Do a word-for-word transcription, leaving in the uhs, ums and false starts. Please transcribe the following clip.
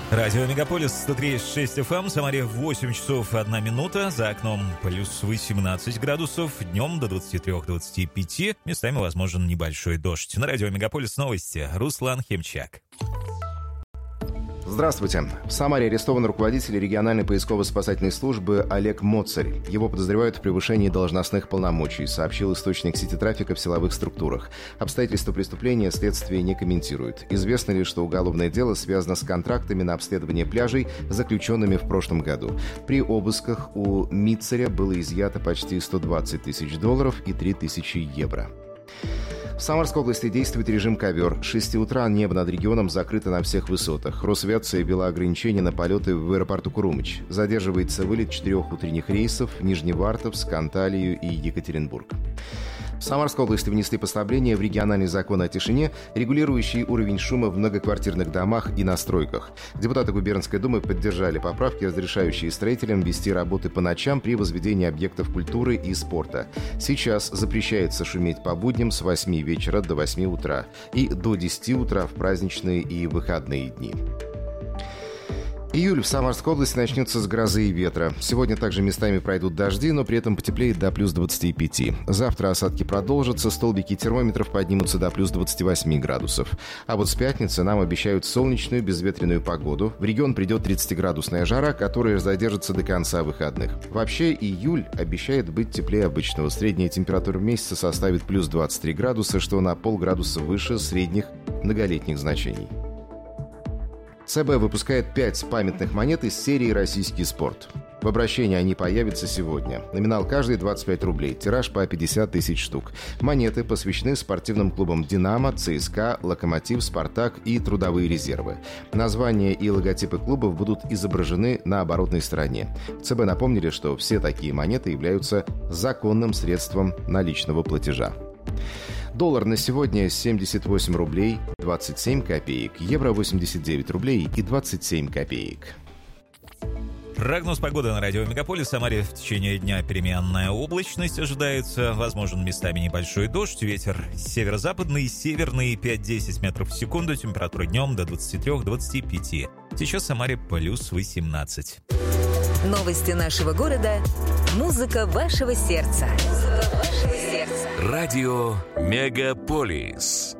Радио Мегаполис сто три и шесть эф эм, в Самаре восемь часов одна минута, за окном плюс восемнадцать градусов, днем до двадцати трёх - двадцати пяти, местами возможен небольшой дождь. На радио Мегаполис новости, Руслан Химчак. Здравствуйте. В Самаре арестован руководитель региональной поисково-спасательной службы Олег Моцарь. Его подозревают в превышении должностных полномочий, сообщил источник сети трафика в силовых структурах. Обстоятельства преступления следствие не комментирует. Известно лишь, что уголовное дело связано с контрактами на обследование пляжей, заключенными в прошлом году. При обысках у Мицаря было изъято почти сто двадцать тысяч долларов и три тысячи евро. В Самарской области действует режим ковер. С шести утра небо над регионом закрыто на всех высотах. Росавиация ввела ограничения на полеты в аэропорту Курумыч. Задерживается вылет четырех утренних рейсов в Нижневартовск, Анталию и Екатеринбург. В Самарской области внесли послабление в региональный закон о тишине, регулирующий уровень шума в многоквартирных домах и на стройках. Депутаты Губернской думы поддержали поправки, разрешающие строителям вести работы по ночам при возведении объектов культуры и спорта. Сейчас запрещается шуметь по будням с восьми вечера до восьми утра и до десяти утра в праздничные и выходные дни. Июль в Самарской области начнется с грозы и ветра. Сегодня также местами пройдут дожди, но при этом потеплеет до плюс двадцати пяти. Завтра осадки продолжатся, столбики термометров поднимутся до плюс двадцати восьми градусов. А вот с пятницы нам обещают солнечную безветренную погоду. В регион придет тридцатиградусная жара, которая задержится до конца выходных. Вообще июль обещает быть теплее обычного. Средняя температура месяца составит плюс двадцать три градуса, что на полградуса выше средних многолетних значений. ЦБ выпускает пять памятных монет из серии «Российский спорт». В обращении они появятся сегодня. Номинал каждой двадцать пять рублей, тираж по пятьдесят тысяч штук. Монеты посвящены спортивным клубам «Динамо», «ЦСКА», «Локомотив», «Спартак» и «Трудовые резервы». Названия и логотипы клубов будут изображены на оборотной стороне. В ЦБ напомнили, что все такие монеты являются законным средством наличного платежа. Доллар на сегодня семьдесят восемь рублей двадцать семь копеек, евро восемьдесят девять рублей и двадцать семь копеек. Прогноз погоды на радио Мегаполис. В Самаре в течение дня переменная облачность ожидается. Возможен местами небольшой дождь. Ветер северо-западный, северный пять-десять метров в секунду. Температура днем до двадцати трёх - двадцати пяти. Сейчас в Самаре плюс восемнадцать. Новости нашего города. Музыка вашего сердца. Музыка вашего сердца. Радио Мегаполис.